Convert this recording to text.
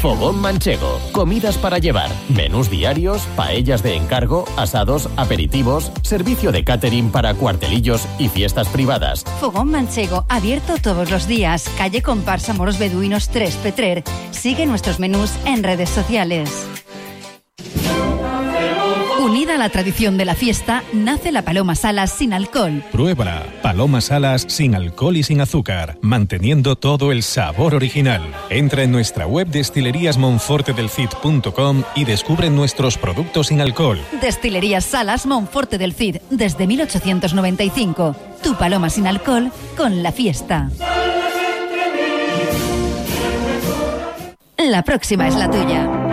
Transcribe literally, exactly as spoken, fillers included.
Fogón Manchego. Comidas para llevar, menús diarios, paellas de encargo, asados, aperitivos, servicio de catering para cuartelillos y fiestas privadas. Fogón Manchego, abierto todos los días. Calle Comparsa Moros Beduinos tres, Petrer. Sigue nuestros menús en redes sociales. Unida a la tradición de la fiesta, nace la Paloma Salas sin alcohol. Pruébala. Paloma Salas sin alcohol y sin azúcar, manteniendo todo el sabor original. Entra en nuestra web destilerías monforte del cid punto com y descubre nuestros productos sin alcohol. Destilerías Salas Monforte del Cid, desde mil ochocientos noventa y cinco. Tu paloma sin alcohol con la fiesta. La próxima es la tuya.